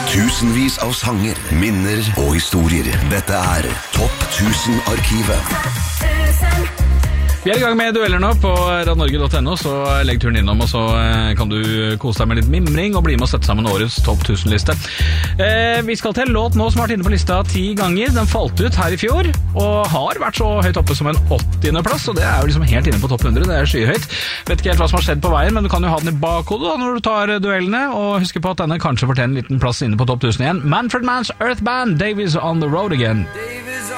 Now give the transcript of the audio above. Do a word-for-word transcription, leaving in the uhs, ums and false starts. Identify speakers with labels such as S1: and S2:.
S1: Tusenvis av sanger, minner og historier. Dette er Topp tusen-arkivet.
S2: Vi er i gang med dueller nå på radnorge punktum no, så legg turen innom, og så kan du kose deg med litt mimring og bli med og sette sammen årets topp tusen-liste. Eh, vi skal til en låt nå som har vært inne på lista ti ganger. Den falt ut her i fjor, og har vært så høyt oppe som en åttiende plass, og det er jo liksom helt inne på topp hundre, det er skyhøyt. Vet ikke helt hva som har skjedd på veien, men du kan jo ha den i bakhodet da, når du tar duellene, og husk på at denne kanskje fortjener en liten plass inne på topp tusen igjen. Manfred Mann's Earth Band, Davies on the Road Again.